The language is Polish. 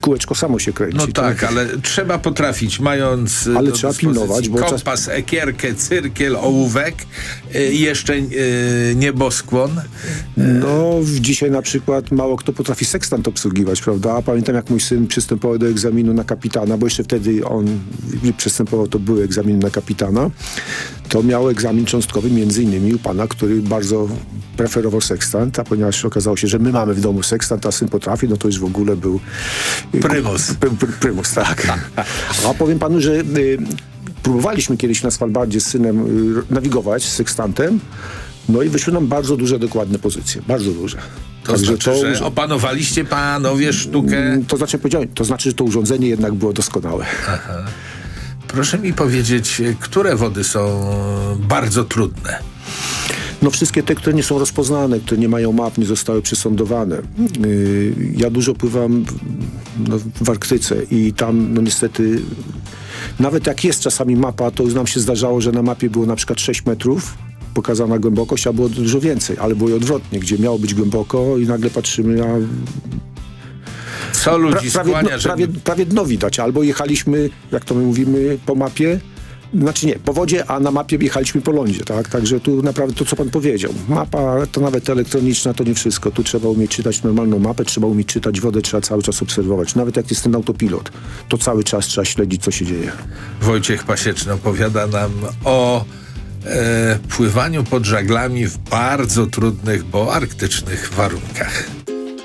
kółeczko samo się kręci. No tak, ale trzeba potrafić, mając ale trzeba pilnować, bo kompas, ekierkę, cyrkiel, ołówek, jeszcze nieboskłon. No, dzisiaj na przykład mało kto potrafi sekstant obsługiwać, prawda? A pamiętam, jak mój syn przystępował do egzaminu na kapitana, bo jeszcze wtedy on przystępował, to były egzaminy na kapitana, to miał egzamin cząstkowy między innymi u pana, który bardzo preferował sekstant, a ponieważ okazało się, że my mamy w domu sekstant, a syn potrafi, no to już w ogóle był prymus. Prymus, tak. A powiem panu, że próbowaliśmy kiedyś na Svalbardzie z synem nawigować z sekstantem, no i wyszły nam bardzo duże, dokładne pozycje. Bardzo duże. To znaczy, że opanowaliście panowie sztukę? To znaczy, że to urządzenie jednak było doskonałe. Aha. Proszę mi powiedzieć, które wody są bardzo trudne? No wszystkie te, które nie są rozpoznane, które nie mają map, nie zostały przesądowane. Ja dużo pływam w Arktyce i tam no niestety nawet jak jest czasami mapa, to już nam się zdarzało, że na mapie było na przykład 6 metrów pokazana głębokość, a było dużo więcej, ale było i odwrotnie, gdzie miało być głęboko i nagle patrzymy, a co ludzi skłania, prawie dno widać, albo jechaliśmy, jak to my mówimy, po mapie, znaczy nie, po wodzie, a na mapie jechaliśmy po lądzie, tak? Także tu naprawdę to, co pan powiedział. Mapa, to nawet elektroniczna, to nie wszystko. Tu trzeba umieć czytać normalną mapę, trzeba umieć czytać wodę, trzeba cały czas obserwować. Nawet jak jest ten autopilot, to cały czas trzeba śledzić, co się dzieje. Wojciech Pasieczny opowiada nam o pływaniu pod żaglami w bardzo trudnych, bo arktycznych warunkach.